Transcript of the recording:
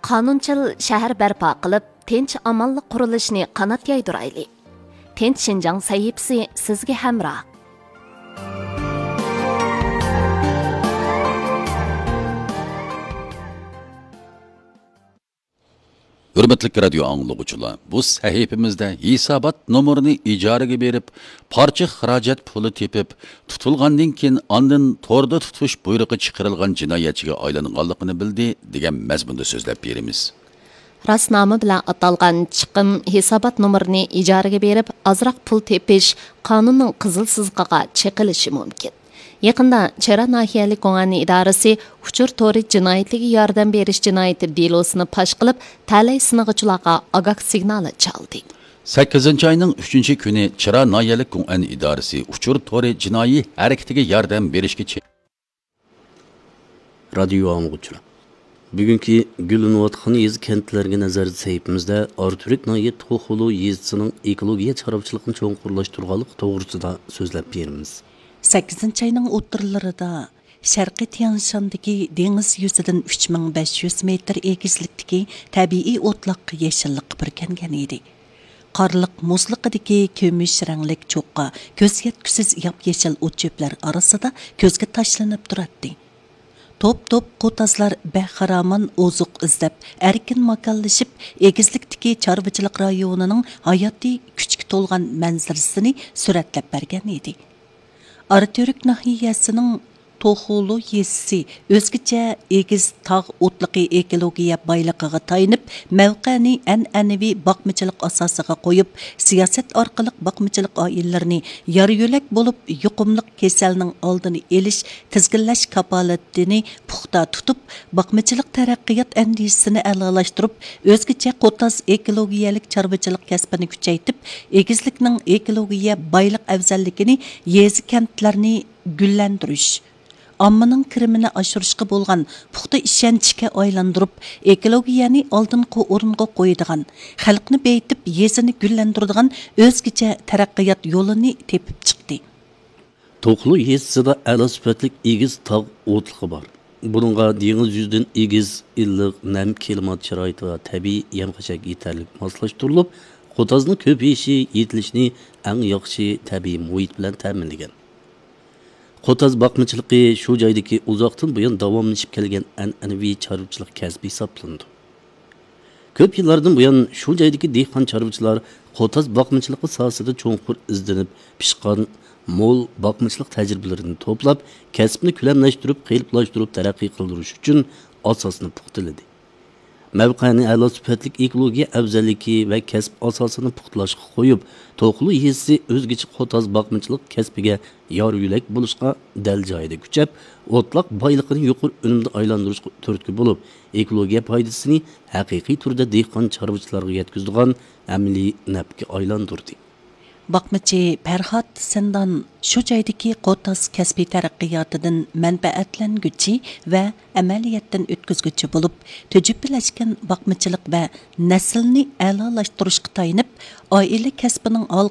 qonunchil shahar barpo qilib, tinch amonlik qurilishini qanot yaydirayli. Tinch Shinjang sahifasi sizga hamroh. Hürmetli radyo anlıqçılar, bu sahifimizde hisobat nomerini ijaraga berib, parça xarajat puli tepib, tutilgandan keyin ondan torda tutish buyrug'i chiqarilgan jinoyatchiga aylanganligini bildi degan mazmunda so'zlab beramiz. Rasnomi bilan atalgan chiqim hisobat nomerini ijaraga berib, azroq pul tepish qonunning qizil sizqiga chiqilishi mumkin. Yaqında Chera nahiyalik qo'ng'ani idorasi uchur to'ri jinoyatliga yordam berish jinoyati delosini pash qilib, talay sinig'ichilarga agak signali chaldi. 8-ayning 3-kuni Chera nahiyalik qo'ng'ani idorasi uchur to'ri jinoiy harakatiga yordam berishga radio anlıqçılar. Bugünkü Gülünvatxon yez kentlarga nazar sayfimizda Arturik nahiyat To'xulu yezisining ekologiya chorvachiligini cho'nqurlashtirganlik to'g'risida so'zlab beramiz. 8-ayning o'ttirlarida Sharqiy Tianshandagi dengiz yuzidan 3500 metr egizlikdagi tabiiy o'tloq yashillik birkangan edi. Qarliq muzliqidagi ko'mish ranglik cho'qqa ko'z yetkusiz yap-yashil o't-cho'plar orasida ko'zga tashlanib turadi. Top-top qotazlar baxaraman ozuq izlab, erkin makallashib, egizlikdagi chorvachilik rayonining hayotiy kuchga to'lgan manzarasini suratlab bergan edi. Arturik nahiyasining To'xulu yezisi o'zgacha egiz tog' o'tliqi ekologiya boyligiga tayinib, mavqeni an'anaviy boqmachilik asosiga qo'yib, siyosat orqali boqmachilik oillarini yar yo'lak bo'lib, yuqumliq kasalning oldini olish, tizginlash kapolatini puxta tutib, boqmachilik taraqqiyot andisini a'lolashtirib, o'zgacha qotaz ekologiyalik chorvachilik kasbini kuchaytirib, egizlikning ekologiya boylik afzalligini yezi kentlarni gullantirish, ommaning kirimini oshirishga bo'lgan puxta ishonchga aylantirib, ekologiyani oldingi o'ringa qo'yadigan, xalqni beytib, yezini gullantiradigan o'zgacha taraqqiyot yo'lini tepib chiqdi. To'xlu yezisida a'lo sifatli egiz tog' o'tligi bor. Buningga dengiz yuzidan egiz, illiq, nam klimat sharoiti va tabiiy yem-xashak yetarli moslashtirilib, qotazning ko'payishi, yetilishni eng yaxshi tabiiy muhit bilan ta'minlagan. Qotaz boqmachilikı shu joydagi uzoqdan buyon davomlashib kelgan an'anaviy chorvachilik kasbi hisoblanadi. Ko'p yillardan buyon shu joydagi dehqon chorvachilar qotaz boqmachilik sohasida cho'nqur izlanib, pishqon mo'l boqmachilik tajribalarini to'plab, kasbni ko'lamlashtirib, qiyinlashtirib taraqqiy qildirish uchun asosini puxtaladi. Mavqani a'lo sifatli ekologiya afzalligi va kasb asosini puxtalashga qo'yib, To'xlu yezisi o'zgacha qotaz boqmachilik kasbiga yor yo'lak bo'lishga dal joyida kuchab, o'tloq boyligini yuqori unumda aylantirishga turtki bo'lib, ekologiya foydasini haqiqiy turda dehqon chorvachilarga yetkazadigan amaliy nafga aylantirdi. Baqmachi Farhod Sindan shu joydagi qotaz kasbiy taraqqiyotidan manfaatlanguchi va amaliyotdan o'tkazguchi bo'lib, tujibbilashgan baqmachilik va naslni a'lolashtirishga tayinib, oila kasbining